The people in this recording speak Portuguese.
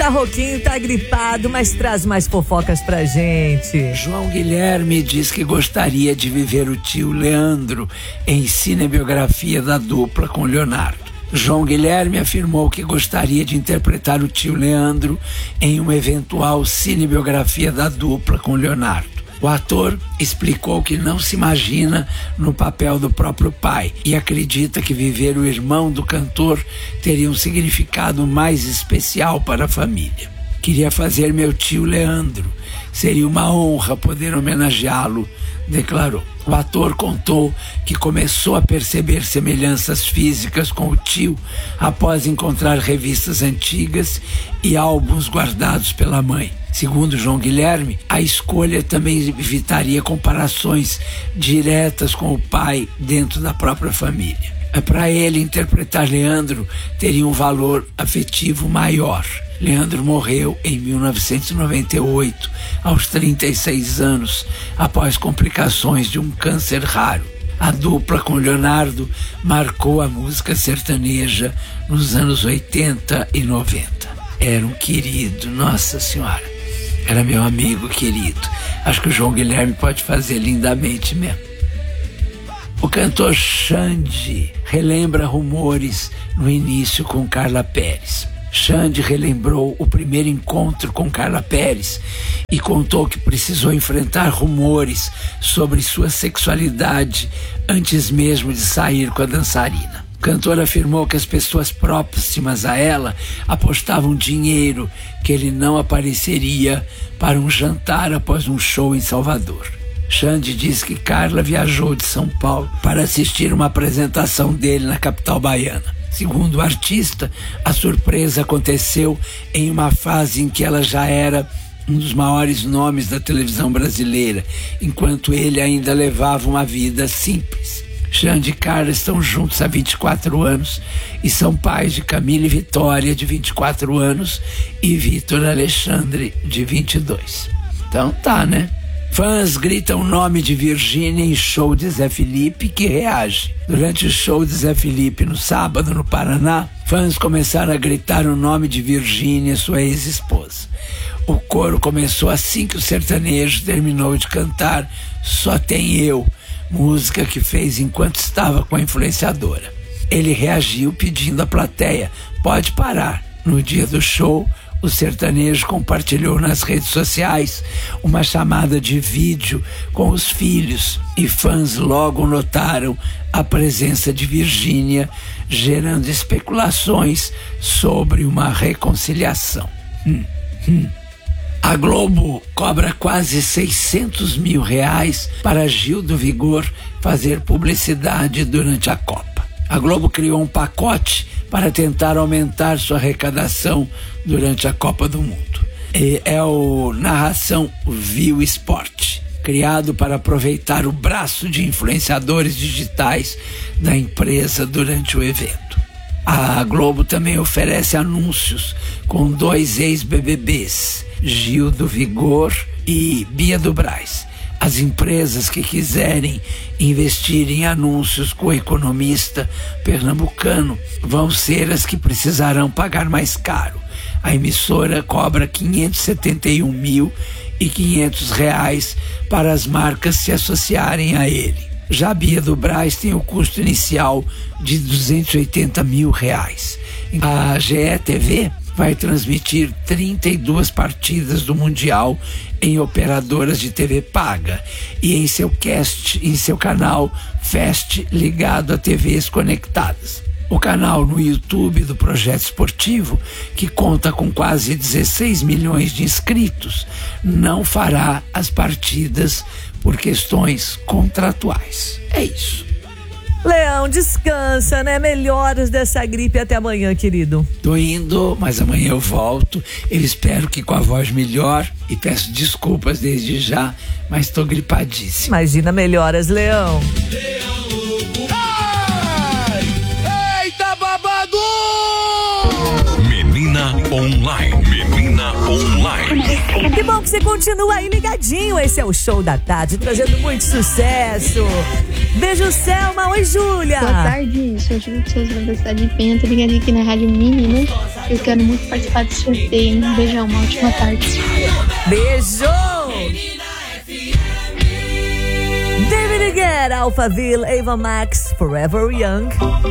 tá rouquinho, tá gripado, mas traz mais fofocas pra gente. João Guilherme diz que gostaria de viver o tio Leandro em cinebiografia da dupla com Leonardo. João Guilherme afirmou que gostaria de interpretar o tio Leandro em uma eventual cinebiografia da dupla com Leonardo. O ator explicou que não se imagina no papel do próprio pai e acredita que viver o irmão do cantor teria um significado mais especial para a família. Queria fazer meu tio Leandro. Seria uma honra poder homenageá-lo, declarou. O ator contou que começou a perceber semelhanças físicas com o tio após encontrar revistas antigas e álbuns guardados pela mãe. Segundo João Guilherme, a escolha também evitaria comparações diretas com o pai dentro da própria família. Para ele, interpretar Leandro teria um valor afetivo maior. Leandro morreu em 1998, aos 36 anos, após complicações de um câncer raro. A dupla com Leonardo marcou a música sertaneja nos anos 80 e 90. Era um querido, nossa senhora. Era meu amigo querido. Acho que o João Guilherme pode fazer lindamente mesmo. O cantor Xande relembra rumores no início com Carla Perez. Xande relembrou o primeiro encontro com Carla Perez e contou que precisou enfrentar rumores sobre sua sexualidade antes mesmo de sair com a dançarina. O cantor afirmou que as pessoas próximas a ela apostavam dinheiro que ele não apareceria para um jantar após um show em Salvador. Xande diz que Carla viajou de São Paulo para assistir uma apresentação dele na capital baiana. Segundo o artista, a surpresa aconteceu em uma fase em que ela já era um dos maiores nomes da televisão brasileira, enquanto ele ainda levava uma vida simples. Xande e Carla estão juntos há 24 anos e são pais de Camila e Vitória, de 24 anos, e Vitor Alexandre, de 22. Então tá, né? Fãs gritam o nome de Virgínia em show de Zé Felipe, que reage. Durante o show de Zé Felipe no sábado, no Paraná, fãs começaram a gritar o nome de Virgínia, sua ex-esposa. O coro começou assim que o sertanejo terminou de cantar Só Tem Eu, música que fez enquanto estava com a influenciadora. Ele reagiu pedindo à plateia: pode parar. No dia do show, o sertanejo compartilhou nas redes sociais uma chamada de vídeo com os filhos e fãs logo notaram a presença de Virgínia, gerando especulações sobre uma reconciliação. A Globo cobra quase R$600 mil para Gil do Vigor fazer publicidade durante a Copa. A Globo criou um pacote para tentar aumentar sua arrecadação durante a Copa do Mundo. É o Narração Viu Esporte, criado para aproveitar o braço de influenciadores digitais da empresa durante o evento. A Globo também oferece anúncios com 2 ex-BBBs, Gil do Vigor e Bia do Brás. As empresas que quiserem investir em anúncios com o economista pernambucano vão ser as que precisarão pagar mais caro. A emissora cobra R$571.500 para as marcas se associarem a ele. Já a Bia do Brás tem o custo inicial de R$280 mil. A GE.TV vai transmitir 32 partidas do Mundial em operadoras de TV paga e em seu canal Fast ligado a TVs conectadas. O canal no YouTube do Projeto Esportivo, que conta com quase 16 milhões de inscritos, não fará as partidas por questões contratuais. É isso. Leão, descansa, né? Melhoras dessa gripe até amanhã, querido. Tô indo, mas amanhã eu volto. Eu espero que com a voz melhor e peço desculpas desde já, mas tô gripadíssimo. Imagina, melhoras, Leão. Eita, babado! Menina Online. Mina Online. Que bom que você continua aí ligadinho. Esse é o Show da Tarde, trazendo muito sucesso. Beijo, Selma. Oi, Júlia. Boa tarde, sou a Júlia de Souza da cidade de Penha. Tô ligada aqui na Rádio Menina. Eu quero muito participar desse sorteio. Um beijão, uma ótima tarde. Beijo. David Guetta, Alphaville, Ava Max, Forever Young.